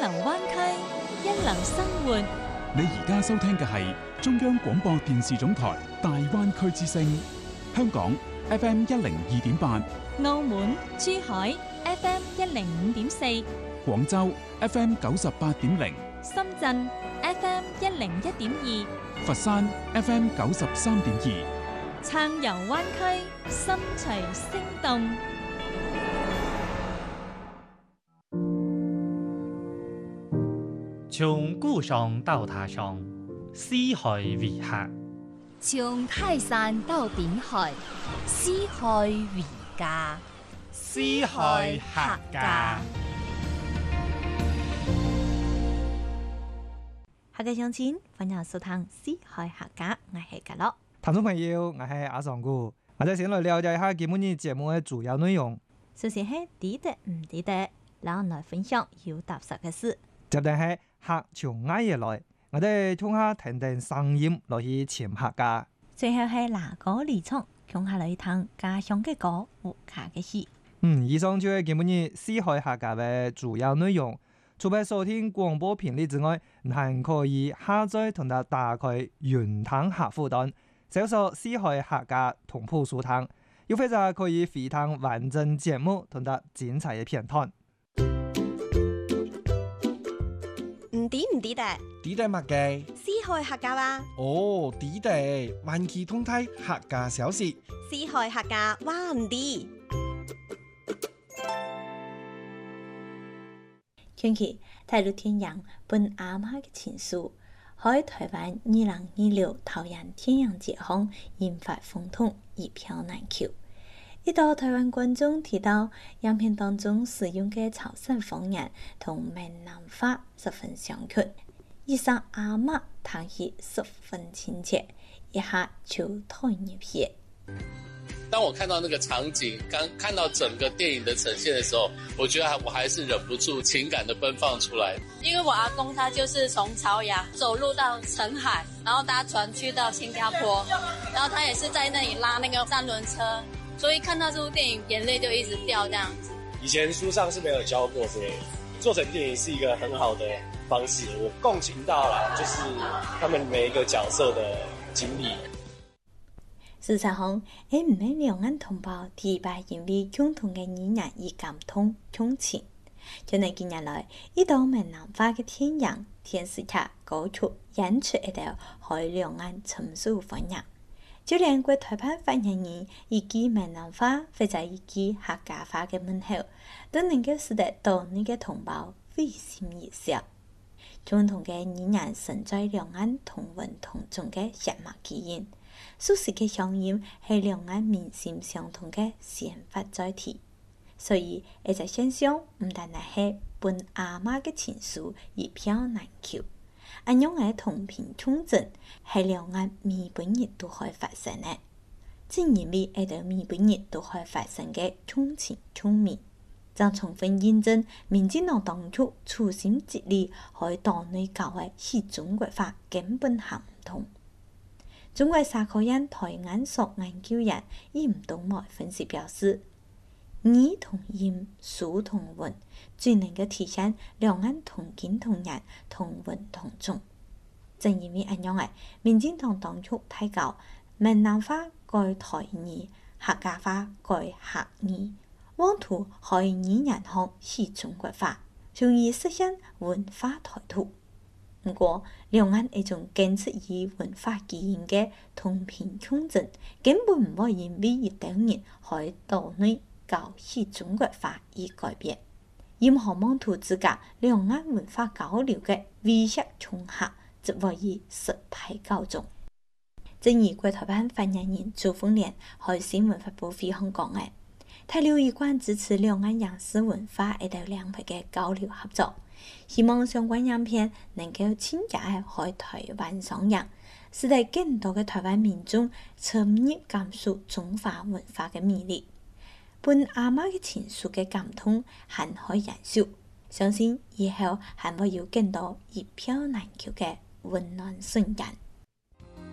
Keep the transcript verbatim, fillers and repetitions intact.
流灣區，一流生活。 你而家收聽嘅係中央廣播電視總台大灣區之聲，香港 F M 一零二點八， 澳門、珠海 F M 一零五點四， 廣州 F M 九十八點零， 深圳 F M 一零一點二， 佛山 F M 九十三點二。 暢遊灣區，心隨聲動。 從孤上到他上，四海為客； 從泰山到濱海，四海為家。 四海客家。 客家鄉親，歡迎收聽四海客家，我係格樂。 聽眾朋友，我係阿尚姑，我哋先來了解一下今日節目嘅主要內容。 首先係知得唔知得，然後來分享有踏實嘅事。 接住係客從外而來，我哋聽下聽聽聲音來去潛客家。 最後係拿歌離場，共下來聽家鄉嘅歌和家嘅事。 嗯，以上就係今日四海客家嘅主要內容。除咗收聽廣播頻率之外，還可以下載同埋打開雲聽客戶端。搜索四海客家同步收聽，又或者可以回聽完整節目同埋精彩嘅片段。 唔知唔知得？ 知得乜嘅？ 四海客家話。 哦，知得，萬期通泰客家小事。 四海客家話唔知。 近期大陸天陽本阿媽嘅情書。喺台灣二零二六桃園天陽節後引發風痛，一票難求。一到台灣觀眾提到影片當中使用嘅潮汕方言同閩南話十分相近，以上阿媽談起十分親切，一下就投入戲。 當我看到那個場景，剛看到整個電影的呈現的時候，我覺得我還是忍不住情感的奔放出來。 因為我阿公他就是從朝陽走路到澄海，然後搭船去到新加坡，然後他也是在那裡拉那個三輪車，所以看到這部電影，眼淚就一直掉這樣子。 以前書上是沒有教過這個，做成電影是一個很好的方式，我共情到了，就是他們每一個角色的經歷。 事實上，喺唔係兩岸同胞提拔因為共同嘅語言而感通共情。就係近日來，一道閩南話嘅天陽電視劇歌曲演出一道喺兩岸深受歡迎，就連國台辦發言人以及閩南話或者以及客家話嘅問候，都能夠使得當地嘅同胞會心一笑。共同嘅語言存在兩岸同文同種嘅血脈基因。屬實嘅鄉音係兩岸民心相通嘅先發載體，所以呢個現象唔單單係本阿媽嘅情書一票難求，按樣嘅同頻共振係兩岸每本日都可以發生嘅，正因為呢個每本日都可以發生嘅共情共鳴，將充分驗證民進黨當局處心積慮喺黨內搞嘅係中國化根本行唔通。中國社科院台灣所研究人嚴東來分析表示，語同音、書同文最能夠體現兩岸同根同源、同文同種。正因為咁樣嘅，民進黨當局提高閩南話改台語、客家話改客語，妄圖喺語言上係中國化，從而實現文化台獨。不過，兩岸一種堅持以文化基因嘅同頻共振，根本唔會因為一代人喺島內搞起中國化而改變。任何妄圖自家兩岸文化交流嘅威脅衝嚇，則會以失敗告終。正如國台辦發言人朱鳳蓮喺新聞發佈會上講嘅，他留意關支持兩岸影視文化一道兩派嘅交流合作。希望相關影片能夠盡快喺台灣上映，使得更多嘅台灣民眾深入感受中華文化嘅魅力。本阿媽嘅情書嘅感通還可延續，相信以後還會有更多一票難求嘅溫暖瞬間。